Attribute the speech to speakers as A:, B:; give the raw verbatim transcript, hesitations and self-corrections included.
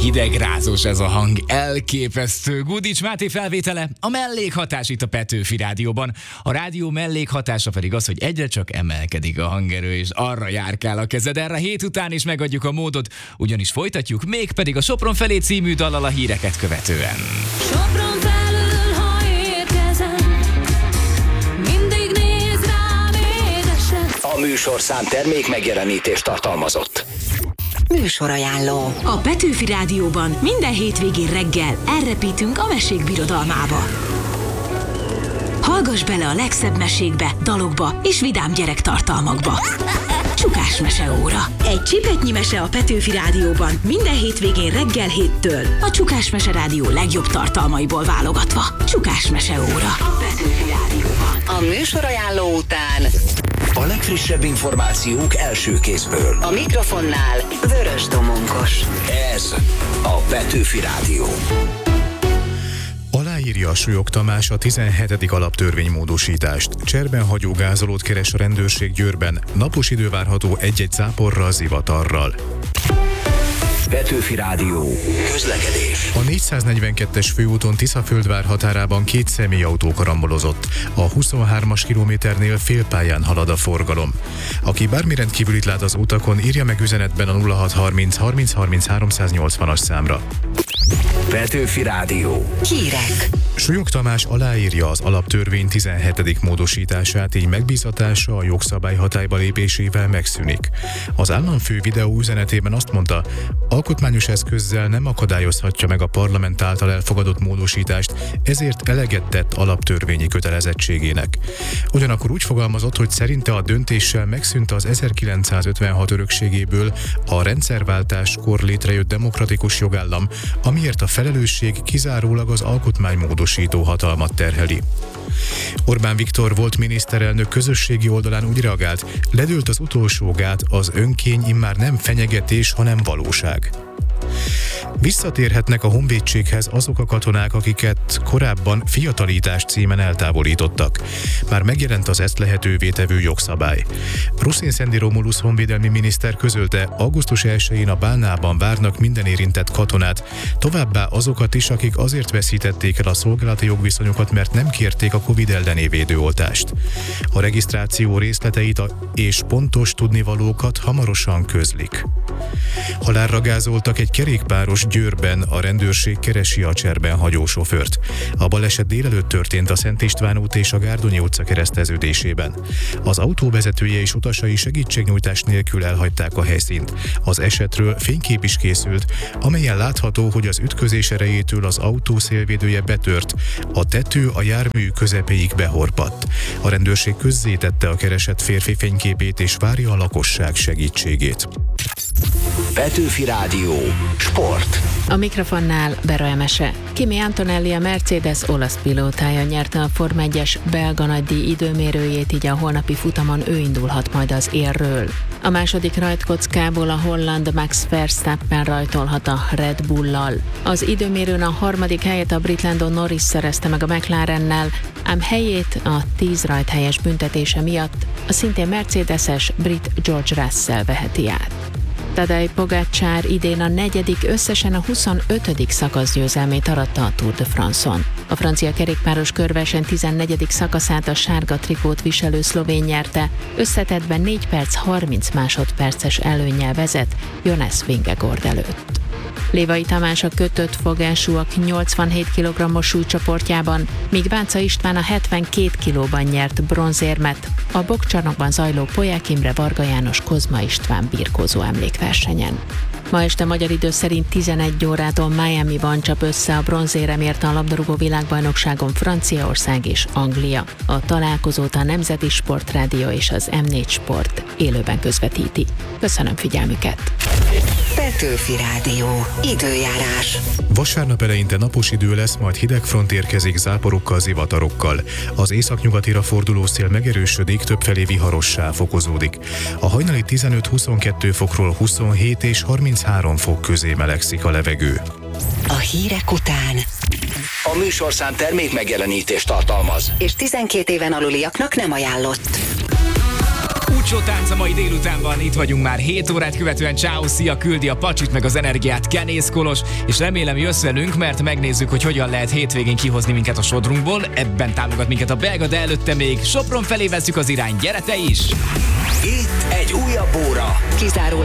A: Hidegrázós ez a hang, elképesztő. Gudics Máté felvétele, a mellékhatás itt a Petőfi Rádióban. A rádió mellékhatása pedig az, hogy egyre csak emelkedik a hangerő, és arra járkál a kezed. Erre hét után is megadjuk a módot, ugyanis folytatjuk, mégpedig a Sopron felé című dallal a híreket követően.
B: Sopron felül, ha érkezem, mindig néz rám édesen.
C: A műsorszám termék megjelenítést tartalmazott.
D: Műsorajánló. A Petőfi Rádióban minden hétvégén reggel elrepítünk a mesék birodalmába. Hallgass bele a legszebb mesékbe, dalokba és vidám gyerektartalmakba. Csukás meseóra. Egy csipetnyi mese a Petőfi Rádióban minden hétvégén reggel héttől. A Csukás Mese Rádió legjobb tartalmaiból válogatva. Csukás meseóra. A Petőfi Rádióban.
C: A műsorajánló után a legfrissebb információk első kézből. A mikrofonnál Vörös Domonkos. Ez a Petőfi Rádió.
E: Aláírja Súlyog Tamás a tizenhetedik alaptörvénymódosítást. Cserben hagyó gázolót keres a rendőrség Győrben. Napos idő várható egy-egy záporral, zivatarral.
C: Petőfi Rádió. Közlekedés.
E: A négyszáznegyvenkettes főúton Tiszaföldvár határában két személyautó karambolozott. A huszonhármas kilométernél félpályán halad a forgalom. Aki bármi rendkívülit lát az utakon, írja meg üzenetben a nulla hat harminc harminc harminc háromszáznyolcvanas számra.
C: Petőfi Rádió.
D: Hírek.
E: Súlyog Tamás aláírja az alaptörvény tizenhetedik módosítását, így megbízatása a jogszabály hatályba lépésével megszűnik. Az államfő videó üzenetében azt mondta, alkotmányos eszközzel nem akadályozhatja meg a parlament által elfogadott módosítást, ezért eleget tett alaptörvényi kötelezettségének. Ugyanakkor úgy fogalmazott, hogy szerinte a döntéssel megszűnt az ezerkilencszázötvenhat örökségéből a rendszerváltáskor létrejött demokratikus jogállam, amiért a felelősség kizárólag az alkotmánymódosító hatalmat terheli. Orbán Viktor volt miniszterelnök közösségi oldalán úgy reagált, ledőlt az utolsó gát, az önkény immár nem fenyegetés, hanem valóság. Visszatérhetnek a honvédséghez azok a katonák, akiket korábban fiatalítás címen eltávolítottak. Már megjelent az ezt lehetővé tevő jogszabály. Ruszin Szendi Romulusz honvédelmi miniszter közölte, augusztus elsején a Bálnában várnak minden érintett katonát, továbbá azokat is, akik azért veszítették el a szolgálati jogviszonyokat, mert nem kérték a Covid elleni védőoltást. A regisztráció részleteit és pontos tudnivalókat hamarosan közlik. Halálra gázoltak egy kerékpáros Győrben, a rendőrség keresi a cserben hagyó sofőrt. A baleset délelőtt történt a Szent István út és a Gárdonyi utca kereszteződésében. Az autó vezetője és utasai segítségnyújtás nélkül elhagyták a helyszínt. Az esetről fénykép is készült, amelyen látható, hogy az ütközés erejétől az autó szélvédője betört, a tető a jármű közepéig behorpadt. A rendőrség közzétette a keresett férfi fényképét és várja a lakosság segítségét.
C: Petőfi Rádió. Sport.
F: A mikrofonnál Bera Emese. Kimi Antonelli, a Mercedes olasz pilótája nyerte a Forma egyes belga nagydíj időmérőjét, így a holnapi futamon ő indulhat majd az élről. A második rajtkockából a holland Max Verstappen rajtolhat a Red Bull-lal. Az időmérőn a harmadik helyet a brit Lando Norris szerezte meg a McLarennel, ám helyét a tíz rajthelyes büntetése miatt a szintén mercedeses brit George Russell veheti át. Tadej Pogačar idén a negyedik, összesen a huszonötödik szakaszgyőzelmét aratta a Tour de France-on. A francia kerékpáros körverseny tizennegyedik szakaszát a sárga trikót viselő szlovén nyerte, összetettben négy perc harminc másodperces előnnyel vezet Jonas Vingegaard előtt. Lévai Tamás a kötött fogásúak nyolcvanhét kilogrammos súlycsoportjában, míg Bánca István a hetvenkét kilóban nyert bronzérmet a boxcsarnokban zajló Polyák Imre Varga János Kozma István birkózó emlékversenyen. Ma este magyar idő szerint tizenegy órától Miamiban csap össze a bronzéremért a labdarúgó világbajnokságon Franciaország és Anglia. A találkozót a Nemzeti Sportrádió és az em négy Sport élőben közvetíti. Köszönöm figyelmüket!
D: Petőfi Rádió. Időjárás.
E: Vasárnap eleinte napos idő lesz, majd hidegfront érkezik záporokkal, zivatarokkal. Az északnyugatira forduló szél megerősödik, többfelé viharossá fokozódik. A hajnali tizenöt-huszonkettő fokról huszonhét és harminchárom fok közé melegszik a levegő.
D: A hírek után
C: A műsorszám termék megjelenítést tartalmaz.
D: és tizenkét éven aluliaknak nem ajánlott.
A: Úgy Olcsó tánc a mai délutánban, itt vagyunk már hét órát követően. Ciao, szia, küldi a pacsit meg az energiát Kenész Kolos, és remélem jössz velünk, mert megnézzük, hogy hogyan lehet hétvégén kihozni minket a sodrunkból. Ebben támogat minket a belga, de előtte még Sopron felé veszük az irány. Gyere te is!
C: Itt egy újabb óra.
B: Kizárólag